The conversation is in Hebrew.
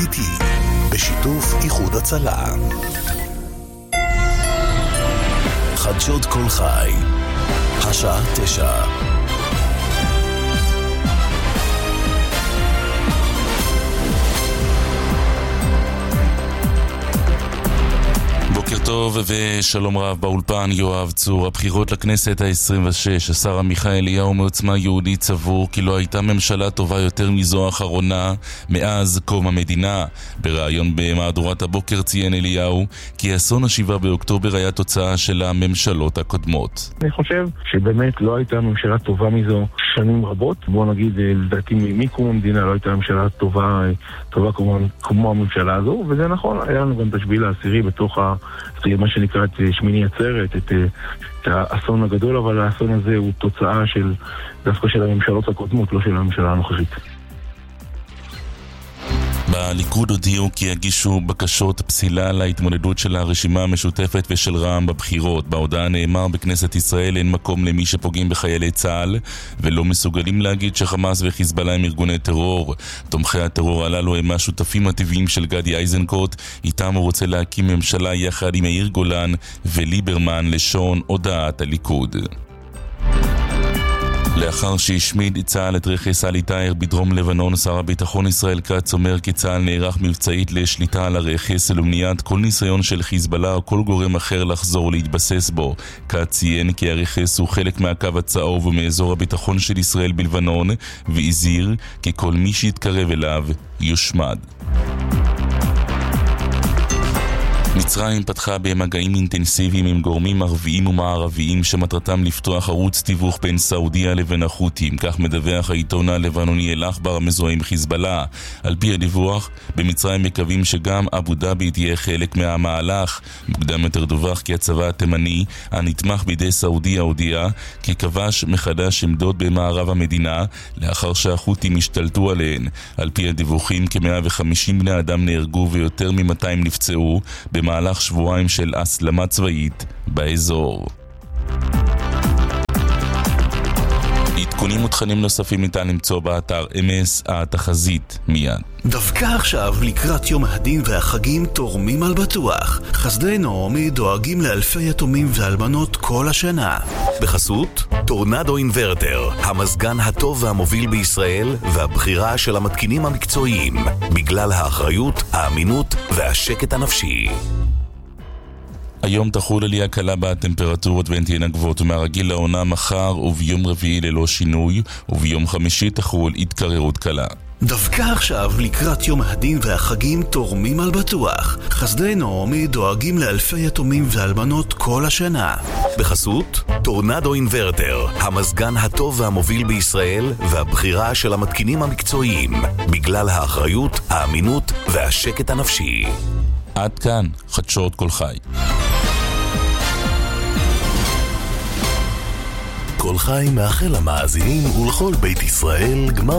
ביתי, בשיתוף איחוד הצלה. חדשות כל חי, השעה 9. בוקר טוב ושלום רב, באולפן יואב צור. הבחירות לכנסת ה-26, השר עמיחי אליהו מעוצמה יהודית סבור כי לא הייתה ממשלה טובה יותר מזו האחרונה מאז קום המדינה. בראיון במהדורת הבוקר ציין אליהו כי אסון ה-7 באוקטובר היה תוצאה של הממשלות הקודמות. אני חושב שבאמת לא הייתה ממשלה טובה מזו שנים רבות. בוא נגיד, לדעתי מקום המדינה לא הייתה ממשלה טובה כמו הממשלה הזו, וזה נכון, היה לנו גם תשביל העשירי בתוך מה שנקרא את שמיני עצרת, את האסון הגדול, אבל האסון הזה הוא תוצאה של דווקא של הממשלות הקודמות, לא של הממשלה הנוכחית. בליכוד הודיעו כי יגישו בקשות פסילה להתמודדות של הרשימה המשותפת ושל רע"מ בבחירות. בהודעה נאמר בכנסת ישראל אין מקום למי שפוגעים בחיילי צה"ל ולא מסוגלים להגיד שחמאס וחיזבאללה הם ארגוני טרור. תומכי הטרור הללו הם השותפים הטבעיים של גדי איזנקוט, איתם הוא רוצה להקים ממשלה יחד עם יאיר גולן וליברמן, לשון הודעת הליכוד. לאחר שהשמיד צה"ל את רכס עלי תאיר בדרום לבנון, שר הביטחון ישראל כץ אומר כי צה"ל נערך מבצעית לשליטה על הרכס ולמניעת כל ניסיון של חיזבאללה או כל גורם אחר לחזור להתבסס בו. כץ ציין כי הרכס הוא חלק מהקו הצהוב ומאזור הביטחון של ישראל בלבנון, והזהיר כי כל מי שיתקרב אליו יושמד. מצרים פתחה במגעים אינטנסיביים עם גורמים ערביים ומערביים שמטרתם לפתוח ערוץ תיווך בין סעודיה לבין החות'ים. כך מדווח העיתון הלבנוני אל-אחבר המזוהה עם חיזבאללה. על פי הדיווח, במצרים מקווים שגם אבו דאבי תהיה חלק מהמהלך. מוקדם יותר דווח כי הצבא התימני, הנתמך בידי סעודיה, הודיע כי כבש מחדש עמדות במערב המדינה לאחר שהחות'ים השתלטו עליהן. על פי הדיווחים, כ-150 בני אדם נהרגו ויותר מ-200 נפצעו במהלך שבועיים של הסלמה צבאית באזור. עדכונים ותכנים נוספים ניתן למצוא באתר אמס התחזית מיד. דווקא עכשיו לקראת יום הדין והחגים תורמים על בטוח. חסדי נעמי דואגים לאלפי יתומים ואלמנות כל השנה. בחסות טורנדו אינברטר, המזגן הטוב והמוביל בישראל והבחירה של המתקינים המקצועיים, בגלל האחריות, האמינות והשקט הנפשי. היום תחול עלייה קלה בטמפרטורות והן תהיינה גבוהות מהרגיל לעונה מחר וביום רביעי ללא שינוי, וביום חמישי תחול התקררות קלה. דווקא עכשיו לקראת יום הדין והחגים תורמים על בטוח. חסדי נעמי דואגים לאלפי יתומים ואלמנות כל השנה. בחסות טורנדו אינברטר, המזגן הטוב והמוביל בישראל והבחירה של המתקינים המקצועיים, בגלל האחריות, האמינות והשקט הנפשי. עד כאן חדשות כל חי. כל חי מאחל למאזינים ולכל בית ישראל גמר